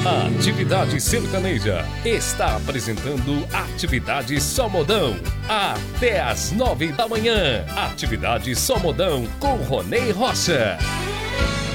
A Atividade Sertaneja está apresentando Atividade Só Modão. Até às 9 da manhã. Atividade Só Modão com Ronei Rocha.